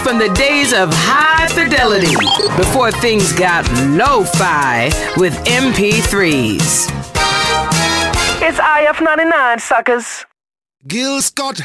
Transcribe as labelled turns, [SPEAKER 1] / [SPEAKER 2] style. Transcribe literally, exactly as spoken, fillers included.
[SPEAKER 1] from the days of high fidelity, before things got lo-fi with M P threes.
[SPEAKER 2] It's I F ninety-nine, suckers.
[SPEAKER 3] Gil Scott